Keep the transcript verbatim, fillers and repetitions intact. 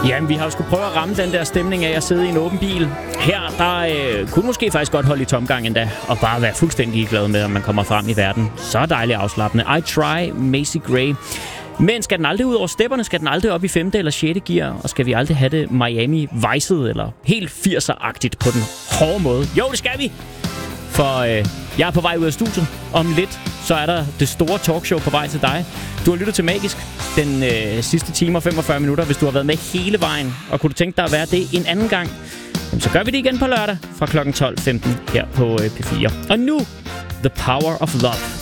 Jamen, vi har jo sgu prøve at ramme den der stemning af at sidde i en åben bil. Her, der øh, kunne måske faktisk godt holde i tomgang endda, og bare være fuldstændig glad med, om man kommer frem i verden. Så dejligt afslappende. I Try, Macy Gray. Men skal den aldrig ud over stepperne? Skal den aldrig op i femte eller sjette gear? Og skal vi aldrig have det Miami Vice'et, eller helt firser-agtigt på den hårde måde? Jo, det skal vi! For øh, jeg er på vej ud af studiet. Om lidt, så er der det store talkshow på vej til dig. Du har lyttet til Magisk den øh, sidste time og femogfyrre minutter, hvis du har været med hele vejen. Og kunne du tænke dig at være det en anden gang, så gør vi det igen på lørdag fra klokken tolv femten her på øh, P fire. Og nu, The Power of Love.